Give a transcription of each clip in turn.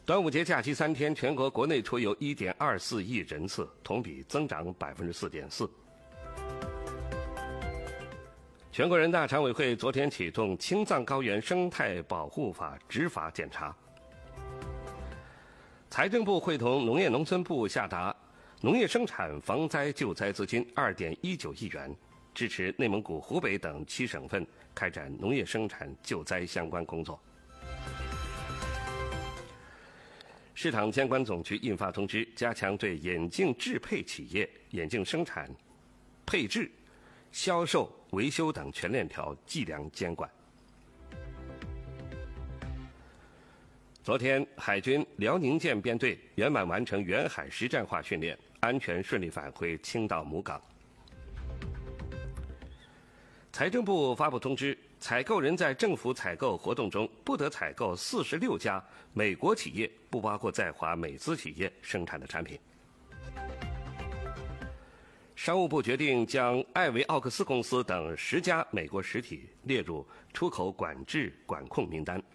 端午节假期3天，全国国内出游1.24亿人次，同比增长4.4%。全国人大常委会昨天启动青藏高原生态保护法执法检查。财政部会同农业农村部下达农业生产防灾救灾资金2.19亿元，支持内蒙古、湖北等7省份开展农业生产救灾相关工作。市场监管总局印发通知，加强对眼镜制配企业眼镜生产、配置、销售、维修等全链条计量监管。昨天，海军辽宁舰编队圆满完成远海实战化训练，安全顺利返回青岛母港。财政部发布通知，采购人在政府采购活动中不得采购46家美国企业（不包括在华美资企业）生产的产品。商务部决定将艾维奥克斯公司等10家美国实体列入出口管制管控名单。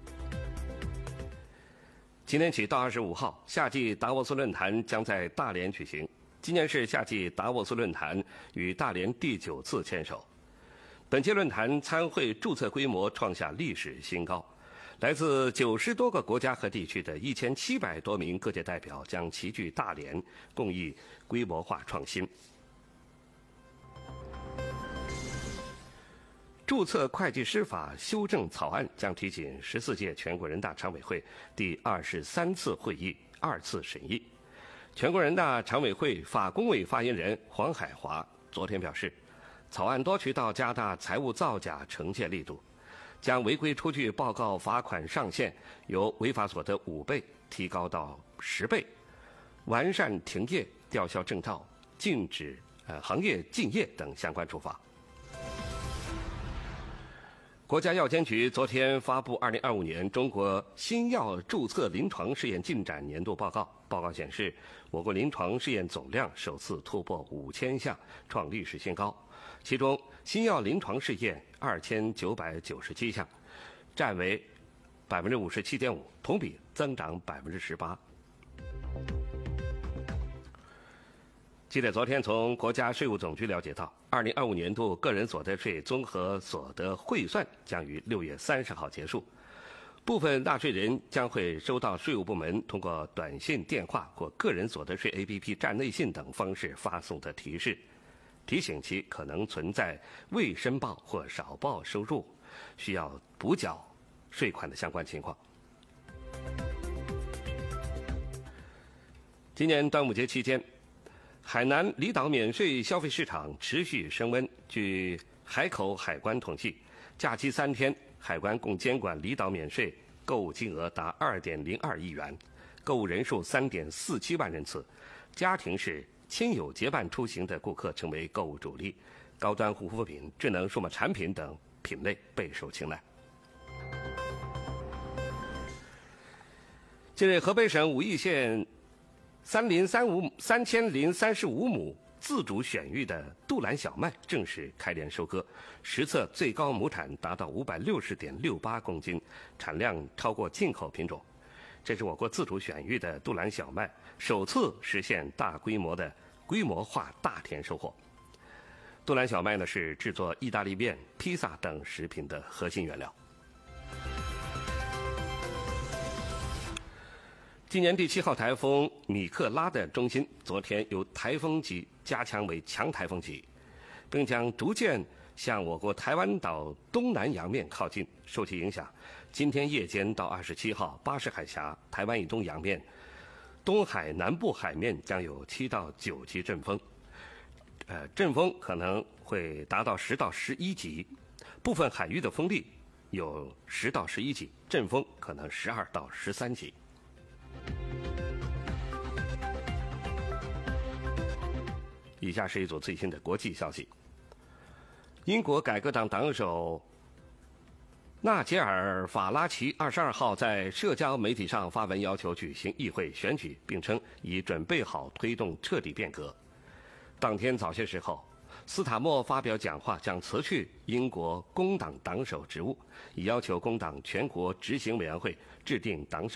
今天起到25号，夏季达沃斯论坛将在大连举行。今年是夏季达沃斯论坛与大连第9次牵手。本届论坛参会注册规模创下历史新高，来自90多个国家和地区的1700多名各界代表将齐聚大连，共议规模化创新。注册会计师法修正草案将提请14届全国人大常委会第23次会议2次审议。全国人大常委会法工委发言人黄海华昨天表示，草案多渠道加大财务造假惩戒力度，将违规出具报告罚款上限由违法所得5倍提高到10倍，完善停业、吊销证照、禁止行业禁业等相关处罚。国家药监局昨天发布2025年中国新药注册临床试验进展年度报告。报告显示，我国临床试验总量首次突破5000项，创历史新高。其中，新药临床试验2997项，占为57.5%，同比增长18%。记者昨天从国家税务总局了解到，2025年度个人所得税综合所得汇算将于6月30号结束。部分纳税人将会收到税务部门通过短信、电话或个人所得税 APP 站内信等方式发送的提示，提醒其可能存在未申报或少报收入，需要补缴税款的相关情况。今年端午节期间，海南离岛免税消费市场持续升温。据海口海关统计，假期3天，海关共监管离岛免税购物金额达2.02亿元，购物人数3.47万人次，家庭式、亲友结伴出行的顾客成为购物主力，高端护肤品、智能数码产品等品类备受青睐。近日，河北省武义县3035亩自主选育的杜兰小麦正式开镰收割，实测最高亩产达到560.68公斤，产量超过进口品种。这是我国自主选育的杜兰小麦首次实现大规模化大田收获。杜兰小麦呢是制作意大利面、披萨等食品的核心原料。今年第7号台风米克拉的中心昨天由台风级加强为强台风级，并将逐渐向我国台湾岛东南洋面靠近。受其影响，今天夜间到27号，巴士海峡、台湾以东洋面、东海南部海面将有7到9级阵风，阵风可能会达到10到11级，部分海域的风力有10到11级，阵风可能12到13级。以下是一组最新的国际消息。英国改革党党首纳杰尔·法拉奇22号在社交媒体上发文要求举行议会选举，并称已准备好推动彻底变革。当天早些时候，斯塔默发表讲话，将辞去英国工党党首职务，以要求工党全国执行委员会制定党首